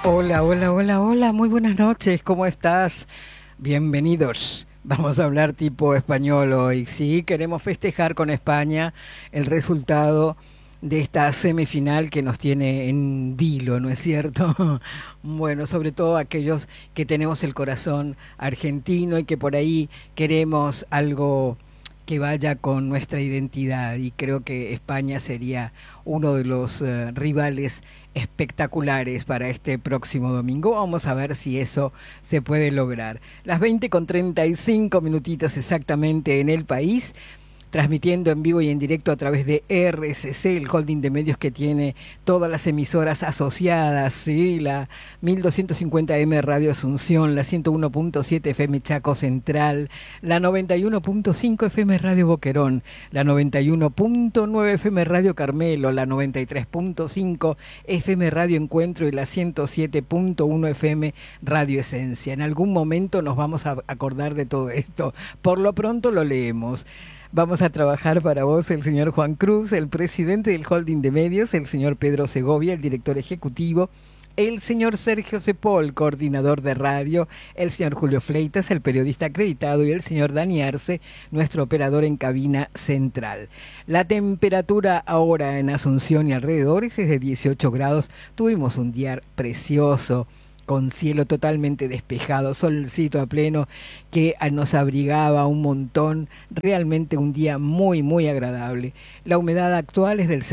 Hola, hola, hola, hola, muy buenas noches, ¿cómo estás? Bienvenidos. Vamos a hablar tipo español hoy. Sí, queremos festejar con España el resultado de esta semifinal que nos tiene en vilo, ¿no es cierto? Bueno, sobre todo aquellos que tenemos el corazón argentino y que por ahí queremos algo que vaya con nuestra identidad, y creo que España sería uno de los rivales espectaculares para este próximo domingo. Vamos a ver si eso se puede lograr. Las 20:35 minutitos exactamente en el país, transmitiendo en vivo y en directo a través de RCC, el holding de medios que tiene todas las emisoras asociadas, ¿sí? La 1250M Radio Asunción, la 101.7 FM Chaco Central, la 91.5 FM Radio Boquerón, la 91.9 FM Radio Carmelo, la 93.5 FM Radio Encuentro y la 107.1 FM Radio Esencia. En algún momento nos vamos a acordar de todo esto. Por lo pronto lo leemos. Vamos a trabajar para vos el señor Juan Cruz, el presidente del holding de medios, el señor Pedro Segovia, el director ejecutivo, el señor Sergio Cepol, coordinador de radio, el señor Julio Fleitas, el periodista acreditado, y el señor Dani Arce, nuestro operador en cabina central. La temperatura ahora en Asunción y alrededores es de 18 grados. Tuvimos un día precioso, con cielo totalmente despejado, solcito a pleno que nos abrigaba un montón, realmente un día muy muy agradable. La humedad actual es del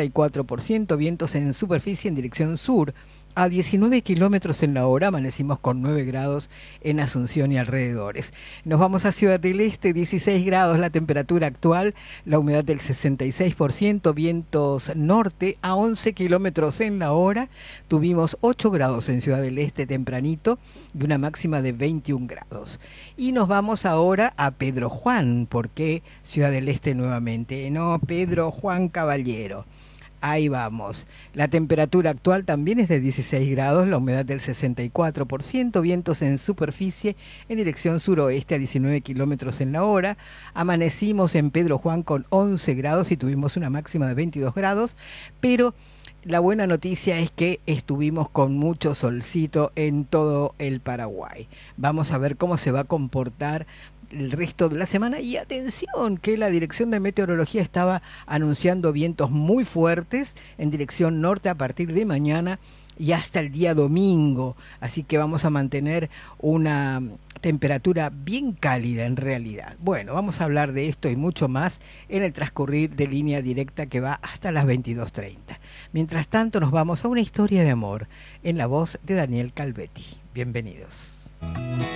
64%, vientos en superficie en dirección sur a 19 kilómetros en la hora, amanecimos con 9 grados en Asunción y alrededores. Nos vamos a Ciudad del Este, 16 grados la temperatura actual, la humedad del 66%, vientos norte a 11 kilómetros en la hora, tuvimos 8 grados en Ciudad del Este tempranito y una máxima de 21 grados. Y nos vamos ahora a Pedro Juan, ¿por qué Ciudad del Este nuevamente? No, Pedro Juan Caballero. Ahí vamos. La temperatura actual también es de 16 grados, la humedad del 64%, vientos en superficie en dirección suroeste a 19 kilómetros en la hora. Amanecimos en Pedro Juan con 11 grados y tuvimos una máxima de 22 grados, pero la buena noticia es que estuvimos con mucho solcito en todo el Paraguay. Vamos a ver cómo se va a comportar el resto de la semana, y atención que la Dirección de Meteorología estaba anunciando vientos muy fuertes en dirección norte a partir de mañana y hasta el día domingo, así que vamos a mantener una temperatura bien cálida en realidad. Bueno, vamos a hablar de esto y mucho más en el transcurrir de Línea Directa, que va hasta las 22:30. Mientras tanto nos vamos a una historia de amor en la voz de Daniel Calvetti. Bienvenidos.